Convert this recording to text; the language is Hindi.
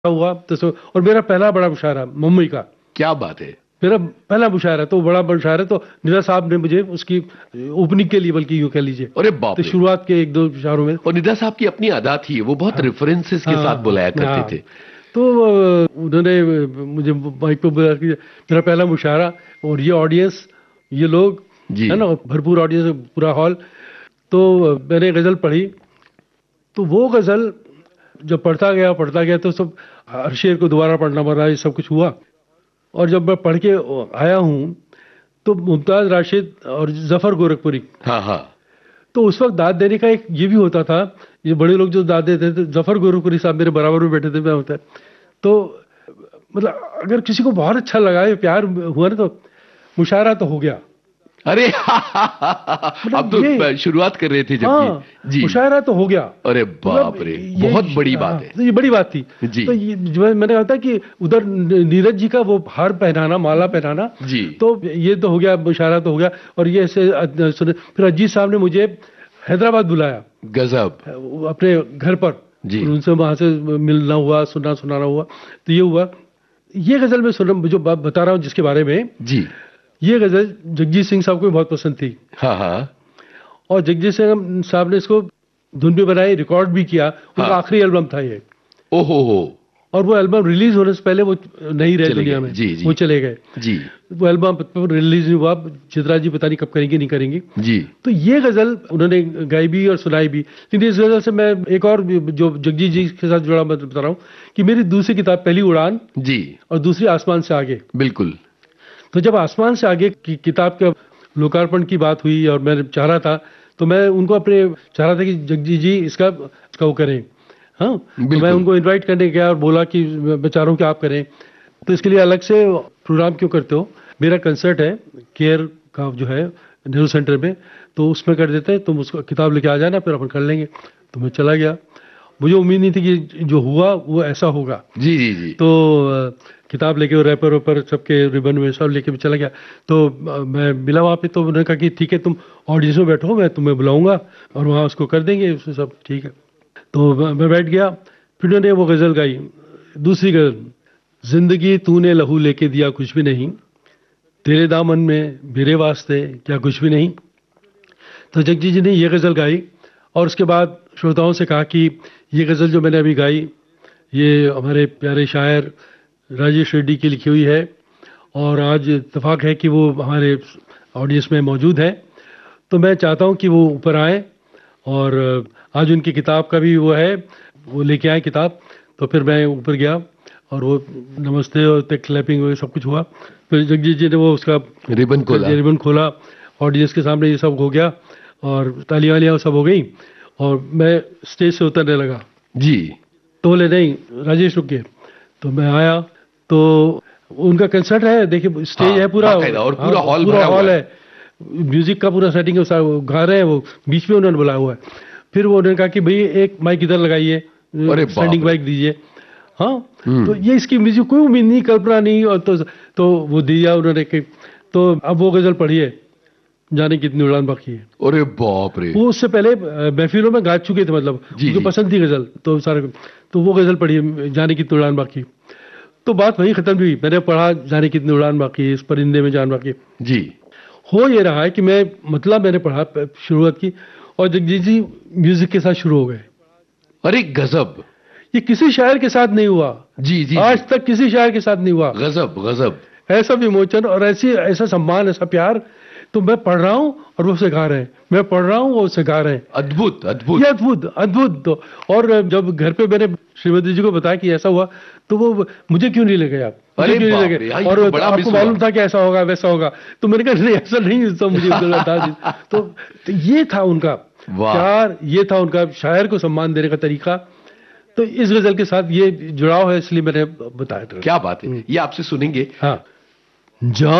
हुआ तो और मेरा पहला बड़ा मुशायरा मुंबई का। क्या बात है। मेरा पहला मुशायरा तो बड़ा मुशायरा तो निदा साहब ने मुझे उसकी ओपनिंग के लिए, बल्कि यूं कह लीजिए, अरे बाप तो रे। शुरुआत के एक दो मुशायरों में। और निदा साहब की अपनी अदा थी, वो बहुत रेफरेंसेस के साथ बुलाया करते थे। तो उन्होंने मुझे माइक पे बुलाया कि मेरा पहला मुशायरा और ये ऑडियंस, ये लोग, है ना, भरपूर ऑडियंस, पूरा हॉल। तो मैंने गजल पढ़ी, तो वो गजल जब पढ़ता गया तो सब हर शेर को दोबारा पढ़ना पड़ा, ये सब कुछ हुआ। और जब मैं पढ़ के आया हूँ तो मुमताज राशिद और जफर गोरखपुरी, हाँ, तो उस वक्त दाद देने का एक ये भी होता था, ये बड़े लोग जो दाद देते थे, जफर गोरखपुरी साहब मेरे बराबर में बैठे थे, मैं होता है तो मतलब अगर किसी को बहुत अच्छा लगा, ये प्यार हुआ ना, तो मुशायरा तो हो गया। अरे अब तो शुरुआत कर रहे थे जब जी, मुशायरा तो हो गया। अरे बाप रे, बहुत बड़ी बात है। तो ये बड़ी बात थी जी। तो ये जो मैंने कहा था कि उधर नीरज जी का वो हार पहनाना, माला पहनाना जी, तो ये तो हो गया, मुशायरा तो हो गया। और ये ऐसे फिर अजीत साहब ने मुझे हैदराबाद बुलाया, गजब, अपने घर पर जी। उनसे वहां से मिलना हुआ, सुनाना हुआ। तो ये हुआ, ये गजल में सुन जो बता रहा हूँ जिसके बारे में जी, ये गजल जगजीत सिंह साहब को बहुत पसंद थी। हाँ, और जगजीत सिंह साहब ने इसको धुन भी बनाई, रिकॉर्ड भी किया। उनका आखिरी एल्बम था ये। ओहो, और वो एल्बम रिलीज होने से पहले वो नहीं रहे दुनिया में, जी, वो चले गए जी। वो एल्बम रिलीज नहीं हुआ, चित्रा जी पता नहीं कब करेंगी, नहीं करेंगी जी। तो ये गजल उन्होंने गाई भी और सुनाई भी। लेकिन इस गजल से मैं एक और जो जगजीत जी के साथ जुड़ा मैं बता रहा हूँ कि मेरी दूसरी किताब, पहली उड़ान जी, और दूसरी आसमान से आगे। बिल्कुल। तो जब आसमान से आगे की किताब के लोकार्पण की बात हुई और मैं चाह रहा था, तो मैं उनको चाह रहा था कि जगजीत जी इसका वो करें। हाँ, तो मैं उनको इनवाइट करने गया और बोला कि मैं चाह रहा हूँ कि आप करें। तो इसके लिए अलग से प्रोग्राम क्यों करते हो, मेरा कंसर्ट है केयर का जो है नेहरू सेंटर में, तो उसमें कर देते हैं, तुम उसको किताब लेके आ जाना, फिर अपन कर लेंगे। तो मैं चला गया, मुझे उम्मीद नहीं थी कि जो हुआ वो ऐसा होगा। जी जी जी। तो किताब लेके रैपर वेपर सबके रिबन में सब लेके चला गया। तो मैं मिला वहाँ पे, तो उन्होंने कहा कि ठीक है तुम ऑडियंस में बैठो, मैं तुम्हें बुलाऊंगा और वहाँ उसको कर देंगे, उसमें सब ठीक है। तो मैं बैठ गया, फिर उन्होंने वो गज़ल गाई, दूसरी गज़ल, जिंदगी तूने लहू लेके दिया कुछ भी नहीं, तेरे दामन में मेरे वास्ते क्या कुछ भी नहीं। तो जगजीत जी ने ये गज़ल गाई और उसके बाद श्रोताओं से कहा कि ये गज़ल जो मैंने अभी गाई, ये हमारे प्यारे शायर राजेश रेड्डी की लिखी हुई है और आज इत्तेफाक है कि वो हमारे ऑडियंस में मौजूद है। तो मैं चाहता हूँ कि वो ऊपर आए और आज उनकी किताब का भी वो है, वो लेके आए किताब। तो फिर मैं ऊपर गया और वो नमस्ते और क्लैपिंग वगैरह सब कुछ हुआ। फिर जगजीत जी ने वो उसका रिबन खोला, ऑडियंस के सामने ये सब हो गया और तालियां वालियां सब हो गई और मैं स्टेज से उतरने लगा जी। तो बोले नहीं राजेश रुकिए। तो मैं आया, तो उनका कंसर्ट है, देखिए स्टेज है पूरा और पूरा हॉल है, म्यूजिक का पूरा सेटिंग है, गा रहे हैं, वो बीच में उन्होंने बुलाया हुआ है। फिर वो उन्होंने कहा कि भाई एक माइक इधर लगाइए, स्टैंडिंग माइक दीजिए। हाँ, तो ये इसकी म्यूजिक कोई उम्मीद नहीं, कल्पना नहीं, और तो वो दिया उन्होंने। तो अब वो गजल पढ़िए, जाने कितनी उड़ान बाकी है। अरे बाप रे, वो उससे पहले महफिलों में गा चुके थे, मतलब उनको पसंद थी गजल, तो सारे, तो वो गजल पढ़िए, जाने कितनी उड़ान बाकी। तो बात वही खत्म हुई, मैंने पढ़ा जाने कितनी उड़ान बाकी, इस परिंदे में जान बाकी जी। हो ये रहा है कि मैंने पढ़ा शुरुआत की और जगजीत जी म्यूजिक के साथ शुरू हो गए। अरे गजब, ये किसी शायर के साथ नहीं हुआ जी जी, आज तक किसी शायर के साथ नहीं हुआ। गजब गजब, ऐसा विमोचन और ऐसा सम्मान, ऐसा प्यार। तो मैं पढ़ रहा हूँ और वो सिखा रहे हैं, मैं पढ़ रहा हूँ वो सिखा रहे हैं। अद्भुत अद्भुत, ये अद्भुत। तो और जब घर पे मैंने श्रीमती जी को बताया कि ऐसा हुआ, तो वो मुझे क्यों नहीं ले गए आप, अरे बाप रे, और आपको मालूम था कि ऐसा होगा वैसा होगा। तो मैंने कहा नहीं ऐसा नहीं, तो मुझे बता तो ये था उनका प्यार, ये था उनका शायर को सम्मान देने का तरीका। तो इस गजल के साथ ये जुड़ाव है, इसलिए मैंने बताया। क्या बात है, ये आपसे सुनेंगे। हाँ,